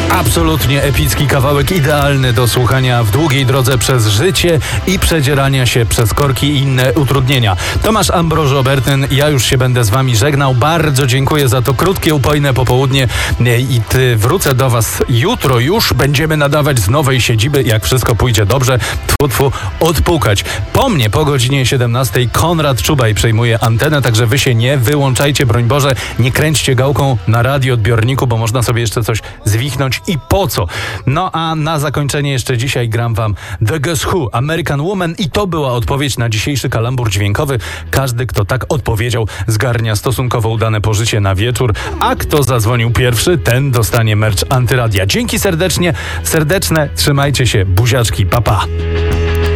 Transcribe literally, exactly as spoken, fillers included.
Absolutnie epicki kawałek, idealny do słuchania w długiej drodze przez życie i przedzierania się przez korki i inne utrudnienia. Tomasz Ambrożo Obertyn, ja już się będę z wami żegnał. Bardzo dziękuję za to krótkie, upojne popołudnie i ty, wrócę do was jutro. Już będziemy nadawać z nowej siedziby, jak wszystko pójdzie dobrze. Tfu, tfu, odpukać. Po mnie po godzinie siedemnastej Konrad Czubaj przejmuje antenę, także wy się nie wyłączajcie, broń Boże, nie kręćcie gałką na radioodbiorniku, bo można sobie jeszcze coś zwichnąć i po co. No a na zakończenie jeszcze dzisiaj gram wam The Guess Who, American Woman, i to była odpowiedź na dzisiejszy kalambur dźwiękowy. Każdy, kto tak odpowiedział, zgarnia stosunkowo udane pożycie na wieczór, a kto zadzwonił pierwszy, ten dostanie merch Antyradia. Dzięki serdecznie, serdeczne, trzymajcie się, buziaczki, pa pa.